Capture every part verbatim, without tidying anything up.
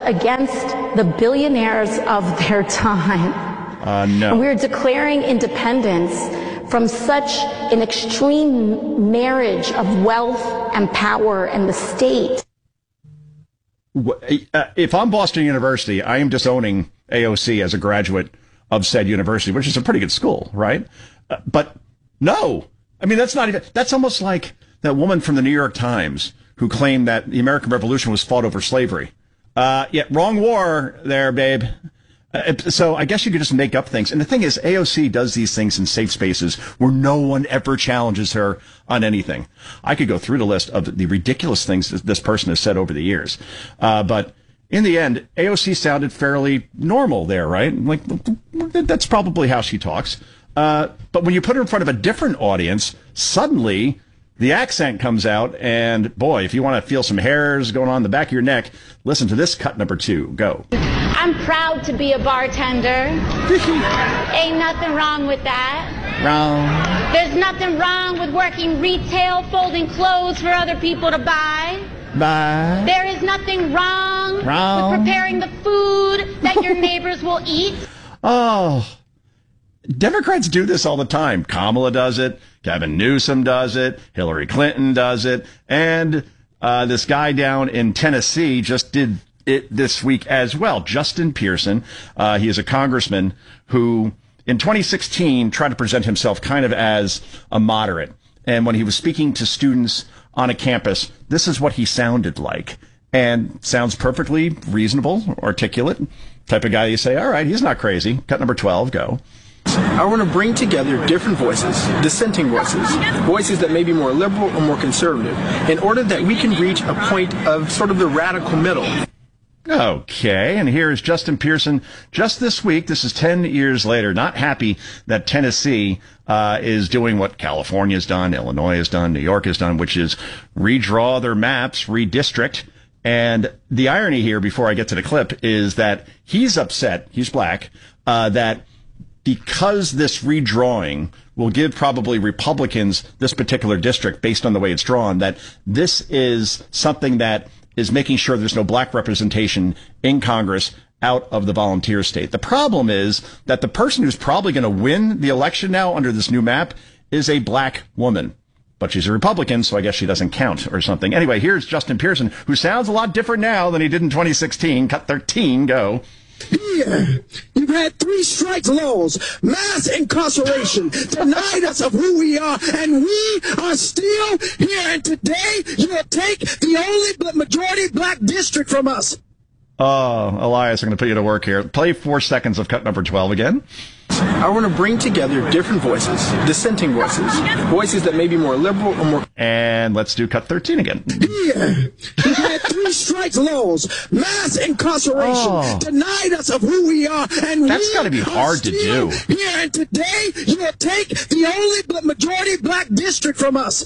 against the billionaires of their time. Uh, no. And we're declaring independence from such an extreme marriage of wealth and power and the state. If I'm Boston University, I am disowning A O C as a graduate of said university, which is a pretty good school, right? Uh, but no, I mean, that's not even, that's almost like that woman from the New York Times who claimed that the American Revolution was fought over slavery. Uh, yeah, wrong war there, babe. Uh, so I guess you could just make up things. And the thing is, A O C does these things in safe spaces where no one ever challenges her on anything. I could go through the list of the ridiculous things that this person has said over the years. Uh, but in the end, A O C sounded fairly normal there, right? Like, that's probably how she talks. Uh, but when you put her in front of a different audience, suddenly the accent comes out, and boy, if you want to feel some hairs going on the back of your neck, listen to this cut number two. Go. I'm proud to be a bartender. Ain't nothing wrong with that. Wrong. There's nothing wrong with working retail, folding clothes for other people to buy. Bye. There is nothing wrong, wrong. with preparing the food that your neighbors will eat. Oh, Democrats do this all the time. Kamala does it. Gavin Newsom does it. Hillary Clinton does it. And uh, this guy down in Tennessee just did it this week as well. Justin Pearson. Uh, he is a congressman who in twenty sixteen tried to present himself kind of as a moderate. And when he was speaking to students on a campus, this is what he sounded like. And sounds perfectly reasonable, articulate, type of guy you say, all right, he's not crazy. Cut number twelve, go. I want to bring together different voices, dissenting voices, voices that may be more liberal or more conservative, in order that we can reach a point of sort of the radical middle. Okay, and here is Justin Pearson just this week. This is ten years later, not happy that Tennessee uh, is doing what California has done, Illinois has done, New York has done, which is redraw their maps, redistrict. And the irony here, before I get to the clip, is that he's upset, he's black, uh, that because this redrawing will give probably Republicans this particular district based on the way it's drawn, that this is something that is making sure there's no black representation in Congress out of the volunteer state. The problem is that the person who's probably going to win the election now under this new map is a black woman. But she's a Republican, so I guess she doesn't count or something. Anyway, here's Justin Pearson, who sounds a lot different now than he did in twenty sixteen. Cut thirteen, go. Here, you've had three strikes laws, mass incarceration, denied us of who we are, and we are still here. And today, you'll take the only majority black district from us. Oh, Elias, I'm going to put you to work here. Play four seconds of cut number twelve again. I want to bring together different voices, dissenting voices, voices that may be more liberal or more... And let's do cut thirteen again. Here, you've had three strikes laws, mass incarceration, oh. denied us of who we are, and That's we got to be hard to do. Here, and today, you'll take the only majority black district from us.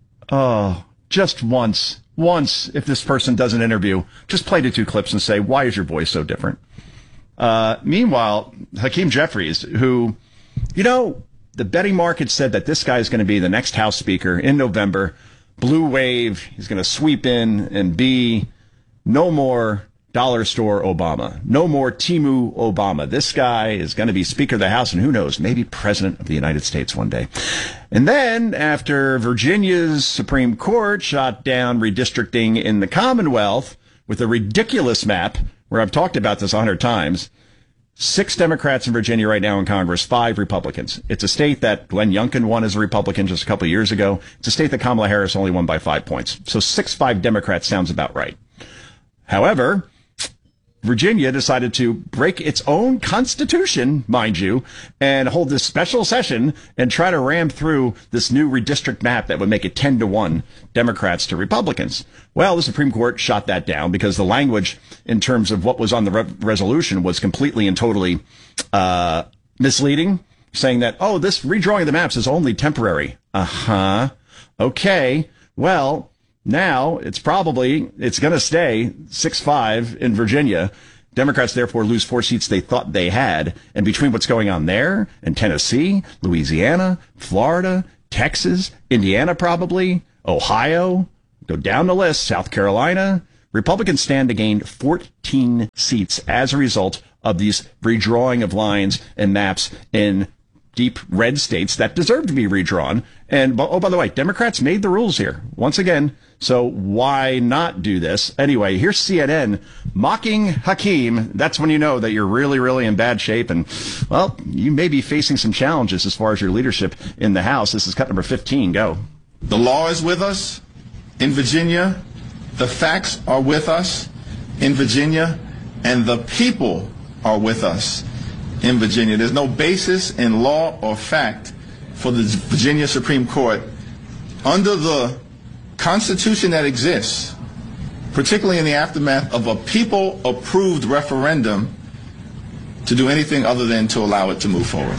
Oh, just once. Once, if this person does an interview, just play the two clips and say, why is your voice so different? Uh, meanwhile, Hakeem Jeffries, who, you know, the betting market said that this guy is going to be the next House Speaker in November. Blue wave. He's going to sweep in and be no more dollar store Obama. No more Timu Obama. This guy is going to be Speaker of the House and who knows, maybe President of the United States one day. And then after Virginia's Supreme Court shot down redistricting in the Commonwealth with a ridiculous map, where I've talked about this a hundred times, six Democrats in Virginia right now in Congress, five Republicans. It's a state that Glenn Youngkin won as a Republican just a couple of years ago. It's a state that Kamala Harris only won by five points. So six, five Democrats sounds about right. However, Virginia decided to break its own constitution, mind you, and hold this special session and try to ram through this new redistrict map that would make it ten to one Democrats to Republicans. Well, the Supreme Court shot that down because the language in terms of what was on the re- resolution was completely and totally uh, misleading, saying that, oh, this redrawing of the maps is only temporary. Uh-huh. Okay. Well, now it's probably, it's going to stay six five in Virginia. Democrats therefore lose four seats they thought they had. And between what's going on there and Tennessee, Louisiana, Florida, Texas, Indiana probably, Ohio, go down the list, South Carolina, Republicans stand to gain fourteen seats as a result of these redrawing of lines and maps in deep red states that deserve to be redrawn. And, oh, by the way, Democrats made the rules here once again. So why not do this? Anyway, here's C N N mocking Hakeem. That's when you know that you're really, really in bad shape. And, well, you may be facing some challenges as far as your leadership in the House. This is cut number fifteen. Go. The law is with us in Virginia. The facts are with us in Virginia. And the people are with us in Virginia. There's no basis in law or fact for the Virginia Supreme Court under the Constitution that exists, particularly in the aftermath of a people-approved referendum, to do anything other than to allow it to move forward.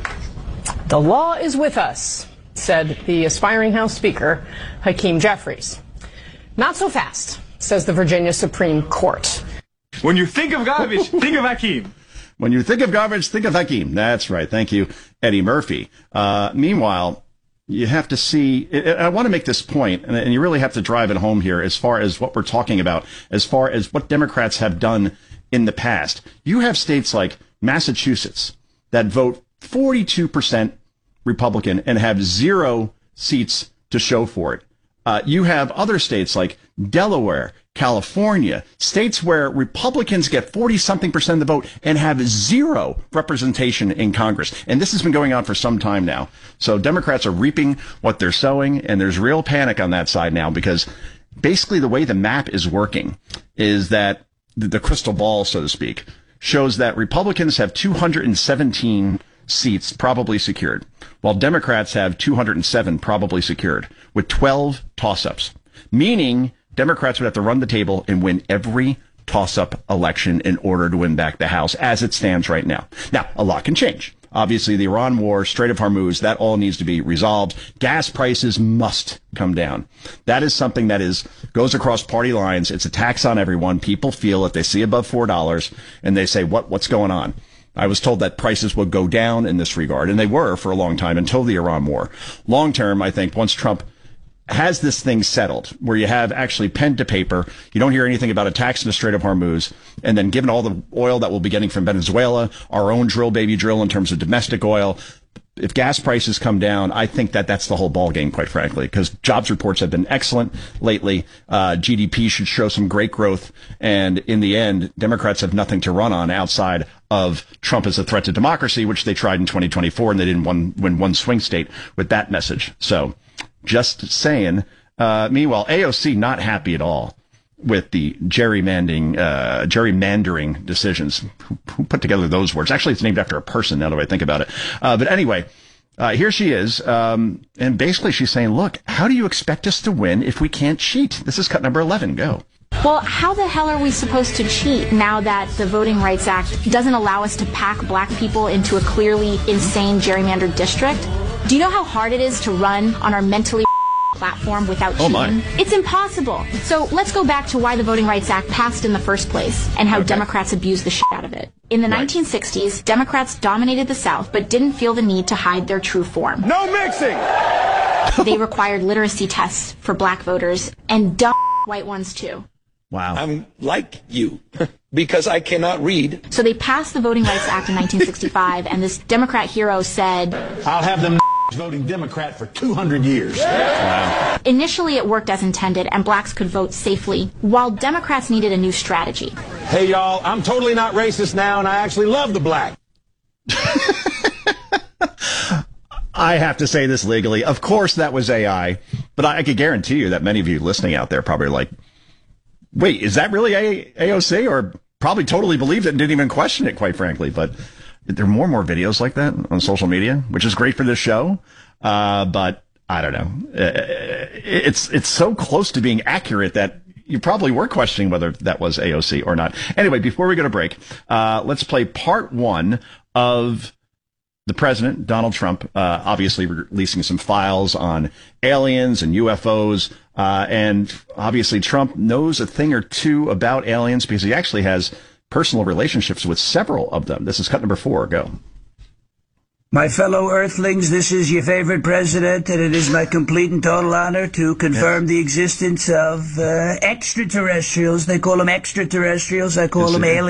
The law is with us, said the aspiring House Speaker, Hakeem Jeffries. Not so fast, says the Virginia Supreme Court. When you think of garbage, think of Hakeem. When you think of garbage, think of Hakeem. That's right. Thank you, Eddie Murphy. Uh, meanwhile, you have to see, I want to make this point, and you really have to drive it home here as far as what we're talking about, as far as what Democrats have done in the past. You have states like Massachusetts that vote forty-two percent Republican and have zero seats to show for it. Uh, you have other states like Delaware, California, states where Republicans get forty-something percent of the vote and have zero representation in Congress. And this has been going on for some time now. So Democrats are reaping what they're sowing, and there's real panic on that side now because basically the way the map is working is that the crystal ball, so to speak, shows that Republicans have two hundred seventeen seats probably secured, while Democrats have two hundred seven probably secured, with twelve toss-ups, meaning Democrats would have to run the table and win every toss-up election in order to win back the House as it stands right now. Now, a lot can change. Obviously, the Iran war, Strait of Hormuz, that all needs to be resolved. Gas prices must come down. That is something that is goes across party lines. It's a tax on everyone. People feel if they see above four dollars and they say, what what's going on? I was told that prices would go down in this regard, and they were for a long time until the Iran war. Long term, I think, once Trump has this thing settled, where you have actually pen to paper, you don't hear anything about a tax in the Strait of Hormuz, and then given all the oil that we'll be getting from Venezuela, our own drill baby drill in terms of domestic oil, if gas prices come down, I think that that's the whole ballgame, quite frankly, because jobs reports have been excellent lately. Uh, G D P should show some great growth. And in the end, Democrats have nothing to run on outside of Trump as a threat to democracy, which they tried in twenty twenty-four, and they didn't win, win one swing state with that message. So just saying. Uh, meanwhile, A O C not happy at all with the gerrymandering, uh, gerrymandering decisions. Who, who put together those words? Actually, it's named after a person, now that I think about it. Uh, but anyway, uh, here she is. Um, and basically she's saying, look, how do you expect us to win if we can't cheat? This is cut number eleven. Go. Well, how the hell are we supposed to cheat now that the Voting Rights Act doesn't allow us to pack black people into a clearly insane gerrymandered district? Do you know how hard it is to run on our mentally platform without cheating? Oh my. It's impossible. So let's go back to why the Voting Rights Act passed in the first place and how okay. Democrats abused the shit out of it. In the right. nineteen sixties, Democrats dominated the South but didn't feel the need to hide their true form. No mixing! They required literacy tests for black voters and dumb white ones too. Wow. I'm like you because I cannot read. So they passed the Voting Rights Act in nineteen sixty-five, and this Democrat hero said, I'll have them voting Democrat for two hundred years. Wow. Initially, it worked as intended, and blacks could vote safely, while Democrats needed a new strategy. Hey, y'all, I'm totally not racist now, and I actually love the black. I have to say this legally. Of course, that was A I, but I, I could guarantee you that many of you listening out there probably like, wait, is that really A- AOC? Or probably totally believed it and didn't even question it, quite frankly. But there are more and more videos like that on social media, which is great for this show. Uh, but I don't know. It's, it's so close to being accurate that you probably were questioning whether that was A O C or not. Anyway, before we go to break, uh, let's play part one of the president, Donald Trump, uh, obviously releasing some files on aliens and U F Os. Uh, and obviously Trump knows a thing or two about aliens because he actually has personal relationships with several of them. This is cut number four. Go. My fellow Earthlings, this is your favorite president, and it is my complete and total honor to confirm yes. the existence of uh, extraterrestrials. They call them extraterrestrials. I call yes, them aliens.